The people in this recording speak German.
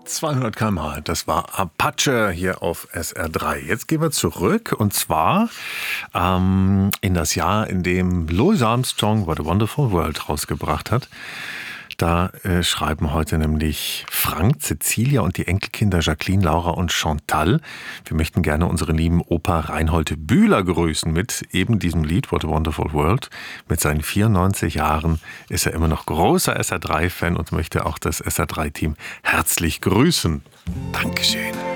200 km/h, das war Apache hier auf SR3. Jetzt gehen wir zurück und zwar in das Jahr, in dem Louis Armstrong What a Wonderful World rausgebracht hat. Da schreiben heute nämlich Frank, Cecilia und die Enkelkinder Jacqueline, Laura und Chantal. Wir möchten gerne unseren lieben Opa Reinhold Bühler grüßen mit eben diesem Lied What a Wonderful World. Mit seinen 94 Jahren ist er immer noch großer SR3-Fan und möchte auch das SR3-Team herzlich grüßen. Dankeschön.